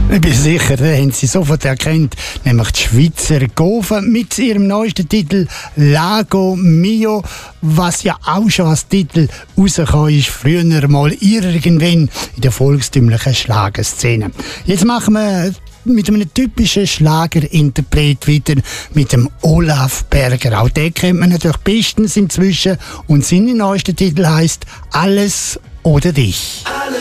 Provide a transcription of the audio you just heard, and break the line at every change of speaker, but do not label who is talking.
Ich bin sicher, den haben Sie sofort erkannt, nämlich die Schweizer Gofen mit ihrem neuesten Titel «Lago Mio», was ja auch schon als Titel rausgekommen ist, früher mal irgendwann in der volkstümlichen Schlagerszene. Jetzt machen wir mit einem typischen Schlagerinterpret weiter, mit dem Olaf Berger. Auch den kennt man natürlich bestens inzwischen und sein neuester Titel heisst «Alles oder dich».